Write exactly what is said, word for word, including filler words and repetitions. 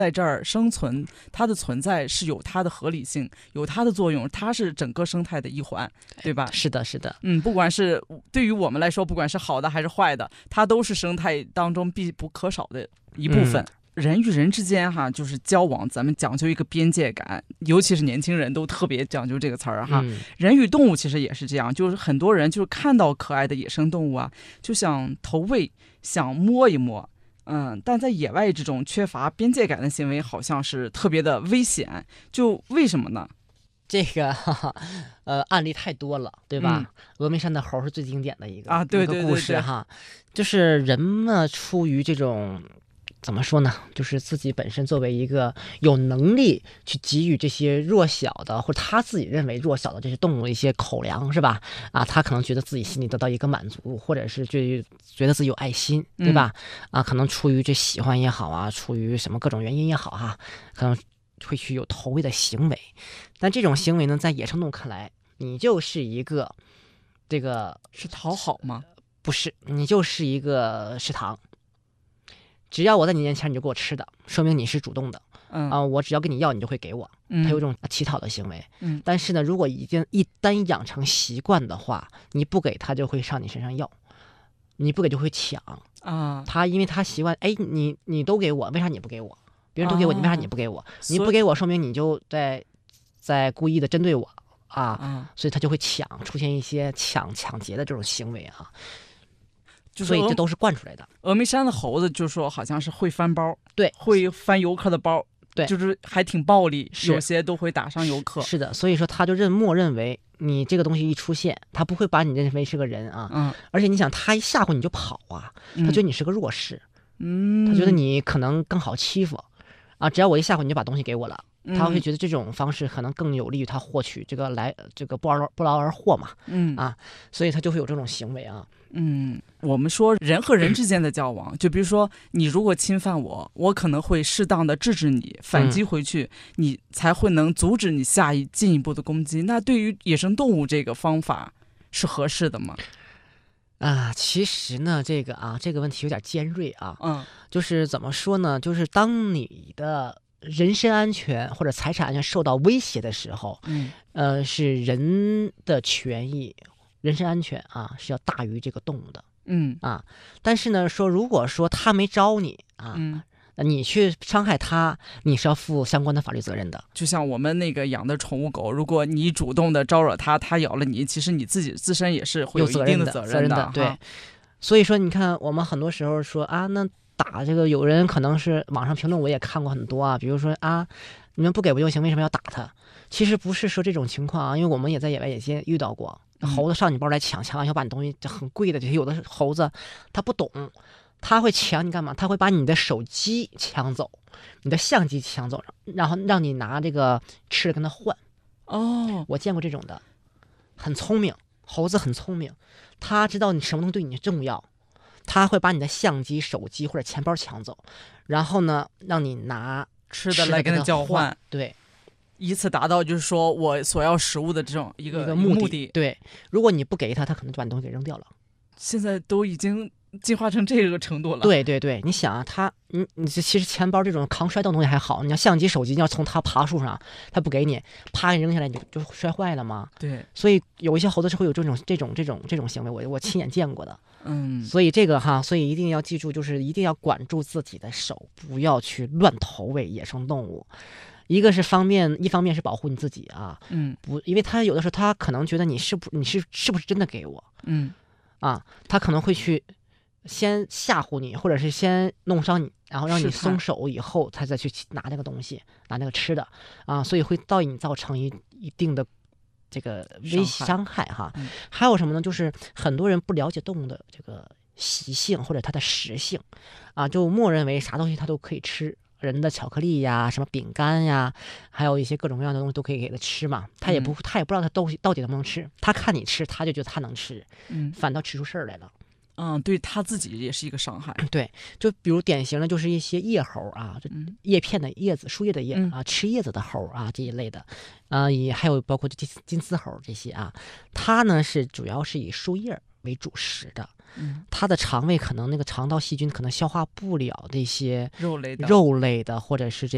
在这儿生存，它的存在是有它的合理性，有它的作用，它是整个生态的一环，对吧？ 是的，是的， 嗯，不管是对于我们来说，不管是好的还是坏的，它都是生态当中必不可少的一部分。嗯，人与人之间哈，就是交往，咱们讲究一个边界感，尤其是年轻人都特别讲究这个词儿哈。 嗯、 人与动物其实也是这样，就是很多人就是看到可爱的野生动物啊，就想投喂，想摸一摸。嗯，但在野外这种缺乏边界感的行为，好像是特别的危险。就为什么呢？ 这个哈哈，呃，案例太多了，对吧？嗯、峨眉山的猴是最经典的一个啊，对对对对对，一个故事哈，就是人们出于这种。怎么说呢？就是自己本身作为一个有能力去给予这些弱小的，或者他自己认为弱小的这些动物一些口粮，是吧？啊，他可能觉得自己心里得到一个满足，或者是觉觉得自己有爱心，对吧？嗯、啊，可能出于这喜欢也好啊，出于什么各种原因也好哈、啊，可能会去有投喂的行为。但这种行为呢，在野生动物看来，你就是一个这个是讨好吗？ 不是，你就是一个食堂。只要我在你面前，你就给我吃的，说明你是主动的。嗯啊、呃，我只要跟你要，你就会给我。嗯，他有一种乞讨的行为。嗯，但是呢，如果已经一旦养成习惯的话，你不给他就会上你身上要，你不给就会抢啊。他因为他习惯，哎，你你都给我，为啥你不给我？别人都给我，你为啥你不给我？你不给我，说明你就在在故意的针对我啊。啊，所以他就会抢，出现一些抢抢劫的这种行为啊。所以这都是惯出来的。 峨眉山的猴子就说好像是会翻包， 对， 会翻游客的包， 对， 就是还挺暴力，有些都会打伤游客。 是的，所以说他就认默认为你这个东西一出现，他不会把你认为是个人啊。嗯，而且你想，他一吓唬你就跑啊，他觉得你是个弱势，嗯，他觉得你可能更好欺负啊，只要我一吓唬你就把东西给我了。他会觉得这种方式可能更有利于他获取这个来这个不劳不劳而获嘛，嗯啊，所以他就会有这种行为啊。 嗯，我们说人和人之间的交往，就比如说你如果侵犯我，我可能会适当的制止你，反击回去，嗯、你才会能阻止你下一进一步的攻击。那对于野生动物这个方法是合适的吗？ 啊，其实呢，这个啊，这个问题有点尖锐啊。嗯，就是怎么说呢？就是当你的人身安全或者财产安全受到威胁的时候，嗯，呃，是人的权益。人身安全啊是要大于这个动物的，嗯啊，但是呢，说如果说他没招你啊，嗯，你去伤害他，你是要负相关的法律责任的。 就像我们那个养的宠物狗，如果你主动的招惹它，它咬了你，其实你自己自身也是会有一定的责任的。 责任的对，所以说你看，我们很多时候说啊，那打这个有人可能是网上评论，我也看过很多啊，比如说啊，你们不给不就行，为什么要打他？其实不是说这种情况啊，因为我们也在野外野间遇到过。猴子上你包来抢，抢完要把你东西很贵的，有的猴子他不懂，他会抢你干嘛？他会把你的手机抢走，你的相机抢走，然后让你拿这个吃的跟他换。哦，我见过这种的，很聪明，猴子很聪明，他知道你什么东西对你重要，他会把你的相机、手机或者钱包抢走，然后呢，让你拿吃的来跟他交换。 对。 以此达到就是说我所要食物的这种一个, 一个目的。 目的对，如果你不给他，他可能就把你东西给扔掉了。 现在都已经进化成这个程度了。 对对对，你想啊，他你你其实钱包这种扛摔动东西还好，你要相机、手机，你要从他爬树上，他不给你，啪扔下来，你就就摔坏了吗？ 对。 所以有一些猴子是会有这种这种这种这种行为，我我亲眼见过的。嗯。所以这个哈，所以一定要记住，就是一定要管住自己的手，不要去乱投喂野生动物。一个是方面，一方面是保护你自己啊，嗯，不，因为他有的时候他可能觉得你是不你是是不是真的给我，嗯，啊，他可能会去先吓唬你，或者是先弄伤你，然后让你松手以后，他再去拿那个东西，拿那个吃的啊，所以会对你造成一一定的这个危伤害哈。嗯、还有什么呢？就是很多人不了解动物的这个习性或者它的食性，啊，就默认为啥东西它都可以吃。人的巧克力呀，什么饼干呀，还有一些各种各样的东西都可以给他吃嘛。他也不，嗯、他也不知道他东西到底能不能吃。他看你吃，他就觉得他能吃，嗯，反倒吃出事儿来了。 嗯，对他自己也是一个伤害。 对，就比如典型的就是一些叶猴啊，就叶片的叶子、树叶的叶啊，吃叶子的猴啊这一类的，啊，也还有包括金金丝猴这些啊，它呢是主要是以树叶为主食的。嗯，它的肠胃可能那个肠道细菌可能消化不了这些肉类的肉类的或者是这